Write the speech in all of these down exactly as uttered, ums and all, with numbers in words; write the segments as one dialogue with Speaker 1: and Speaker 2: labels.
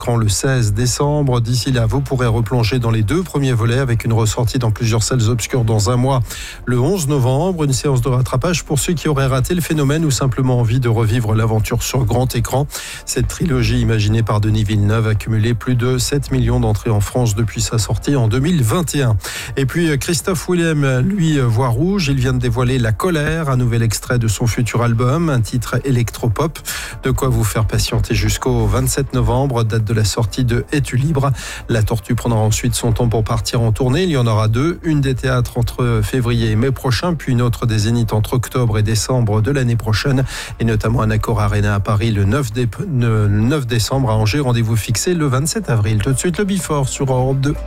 Speaker 1: le seize décembre. D'ici là, vous pourrez replonger dans les deux premiers volets avec une ressortie dans plusieurs salles obscures dans un mois, le onze novembre. Une séance de rattrapage pour ceux qui auraient raté le phénomène ou simplement envie de revivre l'aventure sur grand écran. Cette trilogie imaginée par Denis Villeneuve a cumulé plus de sept millions d'entrées en France depuis sa sortie en deux mille vingt et un. Et puis Christophe Willem, lui, voit rouge. Il vient de dévoiler La Colère, un nouvel extrait de son futur album, un titre électropop. De quoi vous faire patienter jusqu'au vingt-sept novembre, date de la sortie de Es-tu libre. La Tortue prendra ensuite son temps pour partir en tournée. Il y en aura deux, une des théâtres entre février et mai prochain, puis une autre des Zéniths entre octobre et décembre de l'année prochaine, et notamment un Accor Arena à Paris le neuf décembre, à Angers. Rendez-vous fixé le vingt-sept avril. Tout de suite le Before sur Europe deux.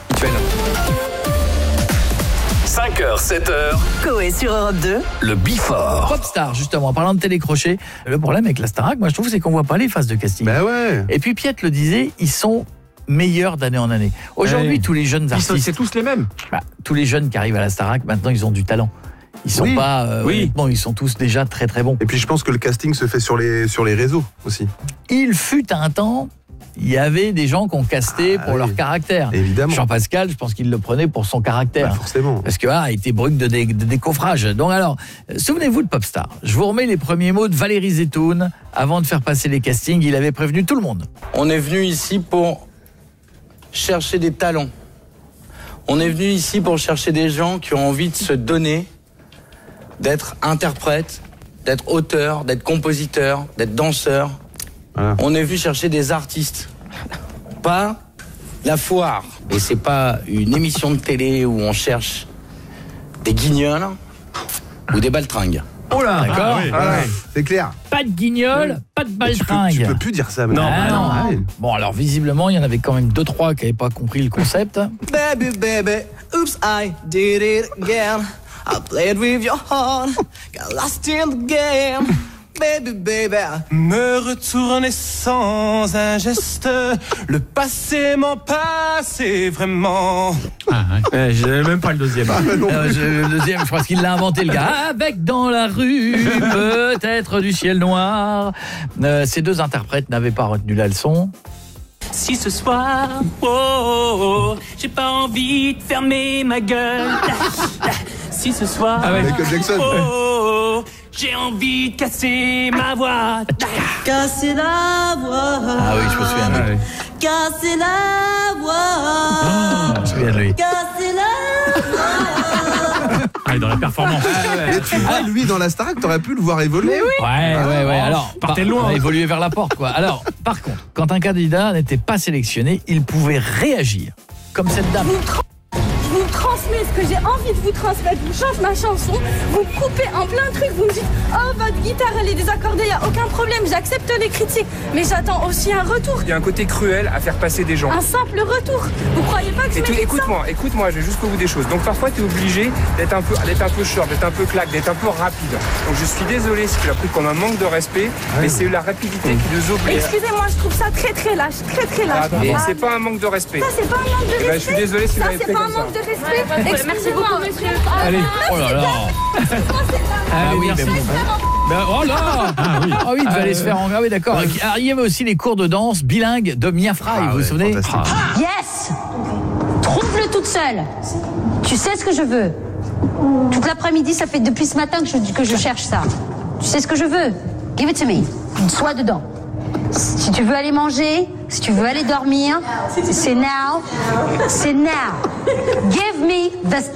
Speaker 2: cinq heures, sept heures.
Speaker 3: Coé sur Europe deux.
Speaker 2: Le Before.
Speaker 4: Popstar, justement, en parlant de télécrochet. Le problème avec la Starac, moi je trouve, c'est qu'on voit pas les phases de casting.
Speaker 5: Bah ouais.
Speaker 4: Et puis Piette le disait, ils sont meilleurs d'année en année. Aujourd'hui, ouais. tous les jeunes artistes,
Speaker 5: c'est tous les mêmes.
Speaker 4: Bah, tous les jeunes qui arrivent à la Starac, maintenant, ils ont du talent. Ils sont
Speaker 5: oui.
Speaker 4: pas, euh,
Speaker 5: oui.
Speaker 4: bon, ils sont tous déjà très très bons.
Speaker 5: Et puis je pense que le casting se fait sur les sur les réseaux aussi.
Speaker 4: Il fut un temps. Il y avait des gens qui ont casté
Speaker 5: ah,
Speaker 4: pour oui. leur caractère.
Speaker 5: Évidemment.
Speaker 4: Jean-Pascal, je pense qu'il le prenait pour son caractère.
Speaker 5: Bah forcément.
Speaker 4: Parce que ah, il était brut de, dé, de décoffrage. Donc alors, souvenez-vous de Popstar. Je vous remets les premiers mots de Valérie Zetoun. Avant de faire passer les castings, il avait prévenu tout le monde.
Speaker 6: On est venu ici pour chercher des talents. On est venu ici pour chercher des gens qui ont envie de se donner, d'être interprète, d'être auteur, d'être compositeur, d'être danseur. Voilà. On est venu chercher des artistes, pas la foire. Et c'est pas une émission de télé où on cherche des guignols ou des baltringues.
Speaker 4: Oh là, d'accord.
Speaker 5: Ah oui, ah ouais. C'est clair.
Speaker 4: Pas de guignol, pas de baltringue.
Speaker 5: Tu, tu peux plus dire ça maintenant.
Speaker 4: Non, ah non. Ah oui. Bon, alors visiblement, il y en avait quand même deux trois qui n'avaient pas compris le concept.
Speaker 7: Baby, baby, oops, I did it again. I played with your heart, got lost in the game. Baby, baby. Me retourner sans un geste, le passé m'en passé vraiment.
Speaker 4: Ah, ouais. Je n'avais même pas le deuxième. Ah, euh, je, le deuxième, je pense qu'il l'a inventé, le gars. Avec dans la rue, peut-être du ciel noir. Euh, ces deux interprètes n'avaient pas retenu la leçon.
Speaker 7: Si ce soir, oh, oh, oh, j'ai pas envie de fermer ma gueule. Si ce soir,
Speaker 5: ah ouais, Michael Jackson.
Speaker 7: Oh, oh, oh, j'ai envie de casser ma voix. Casser la voix.
Speaker 4: Ah oui, je me souviens. Ah, oui.
Speaker 7: Casser la voix.
Speaker 4: Oh, je me souviens de lui.
Speaker 7: Casser la voix.
Speaker 4: Ah, dans la performance.
Speaker 5: Ah, ouais. Et tu vois, lui, dans la Starac, t'aurais pu le voir évoluer.
Speaker 4: Mais oui. Ouais,
Speaker 5: ah,
Speaker 4: ouais, ouais. Alors, partez loin. Évoluer vers la porte, quoi. Alors, par contre, quand un candidat n'était pas sélectionné, il pouvait réagir. Comme cette dame.
Speaker 8: Je vous transmets ce que j'ai envie de vous transmettre. Je vous change ma chanson, vous me coupez en plein truc, vous me dites oh votre guitare elle est désaccordée, il n'y a aucun problème, j'accepte les critiques, mais j'attends aussi un retour.
Speaker 9: Il y a un côté cruel à faire passer des gens.
Speaker 8: Un simple retour. Vous croyez pas que je mérite ça?
Speaker 9: Écoute-moi, écoute-moi, je vais jusqu'au bout des choses. Donc parfois tu es obligé d'être un peu d'être un peu short, d'être un peu claque, d'être un peu rapide. Donc je suis désolé si tu l'as pris comme un manque de respect, ah, mais c'est la rapidité mmh. qui nous oblige.
Speaker 8: Excusez-moi, je trouve ça très très lâche, très très lâche.
Speaker 9: Ah, ah, c'est pas un manque de respect.
Speaker 8: Ça c'est pas un manque de respect.
Speaker 9: Ben, je suis désolé si vous l'avez
Speaker 8: pris
Speaker 9: comme ça.
Speaker 8: Ça c'est pas un manque de respect. Ouais,
Speaker 10: merci beaucoup, monsieur.
Speaker 4: Allez, oh là là. Ah oui, mais bon. Ben, oh là. Ah oui, oh, oui il devait aller se faire en... Ah oui, d'accord. Il y avait aussi les cours de danse bilingues de Mia Fry, ah, vous ouais, vous souvenez ah.
Speaker 11: Yes. Trompe-le toute seule. Tu sais ce que je veux. Toute l'après-midi, ça fait depuis ce matin que je, que je cherche ça. Tu sais ce que je veux. Give it to me. Sois dedans. Si tu veux aller manger, si tu veux aller dormir, c'est now. C'est now. Give me the